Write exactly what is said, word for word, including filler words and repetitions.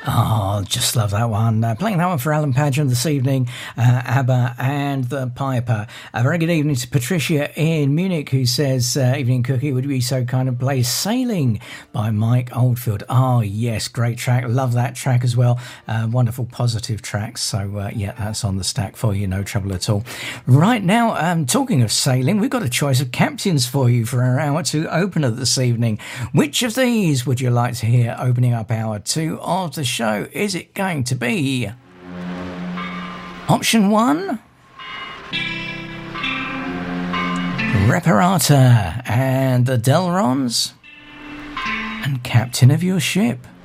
Oh, just love that one. Uh, playing that one for Alan Pageant this evening, uh, ABBA and the Piper. A very good evening to Patricia in Munich, who says, uh, evening Cookie, would you be so kind of play Sailing by Mike Oldfield? Oh, yes, great track. Love that track as well. Uh, wonderful, positive tracks. So, uh, yeah, that's on the stack for you. No trouble at all. Right now, um, talking of sailing, we've got a choice of captains for you for our hour two opener this evening. Which of these would you like to hear opening up hour two of the show? Is it going to be option one, Reparata and the Delrons and Captain of Your Ship?